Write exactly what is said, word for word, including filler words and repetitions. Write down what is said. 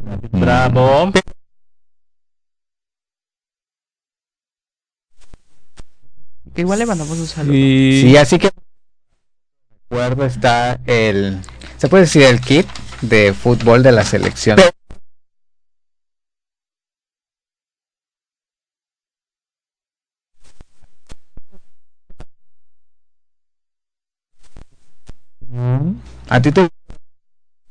Bravo. Que igual le mandamos un saludo. Y Sí, así que recuerdo está el, se puede decir el kit de fútbol de la selección. ¿A ti te